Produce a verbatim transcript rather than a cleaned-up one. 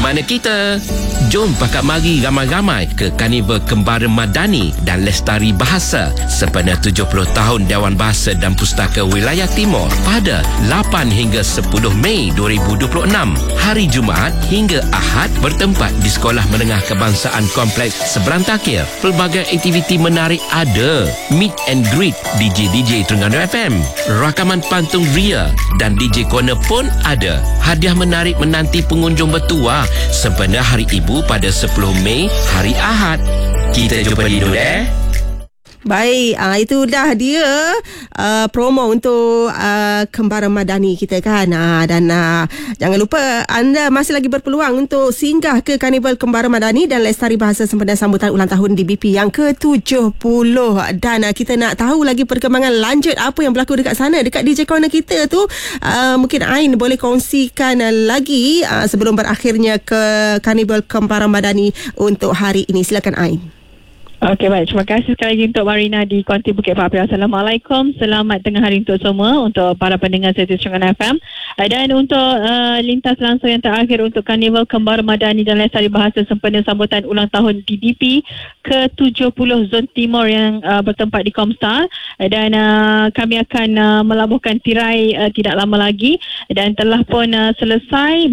mana kita? Jom pakat mari ramai-ramai ke Karnival Kembara Madani dan Lestari Bahasa sempena tujuh puluh tahun Dewan Bahasa dan Pustaka Wilayah Timur pada lapan hingga sepuluh Mei dua ribu dua puluh enam, hari Jumaat hingga Ahad, bertempat di Sekolah Menengah Kebangsaan Kompleks Seberantakir. Pelbagai aktiviti menarik ada, meet and greet D J-D J Terengganu F M, rakaman pantun ria dan D J Corner pun ada. Hadiah menarik menanti pengunjung bertuah sempena Hari Ibu pada sepuluh Mei, hari Ahad. Kita jumpa di Nur eh. Baik, uh, itu dah dia uh, promo untuk uh, Kembara Madani kita kan. Uh, dan uh, jangan lupa anda masih lagi berpeluang untuk singgah ke Karnival Kembara Madani dan Lestari Bahasa sempena sambutan ulang tahun D B P yang ke tujuh puluh. Dan uh, kita nak tahu lagi perkembangan lanjut apa yang berlaku dekat sana, dekat D J Corner kita tu. Uh, mungkin Ain boleh kongsikan uh, lagi uh, sebelum berakhirnya ke Karnival Kembara Madani untuk hari ini. Silakan Ain. Okey, baik. Terima kasih sekali lagi untuk Marina di Konti Bukit Papi. Assalamualaikum. Selamat tengah hari untuk semua, untuk para pendengar Setia Terengganu F M. Dan untuk uh, lintas langsung yang terakhir untuk Karnival Kembara Madani dan Lestari Bahasa sempena sambutan ulang tahun D B P ke tujuh puluh Zon Timur yang uh, bertempat di Comstar. Dan uh, kami akan uh, melabuhkan tirai uh, tidak lama lagi dan telah pun uh, selesai